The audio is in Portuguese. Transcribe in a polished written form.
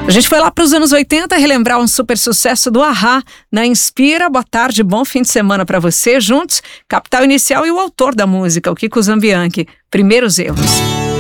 A gente foi lá para os anos 80 relembrar um super sucesso do A-ha na Inspira. Boa tarde, bom fim de semana para você. Juntos, Capital Inicial e o autor da música, o Kiko Zambianchi. Primeiros Erros.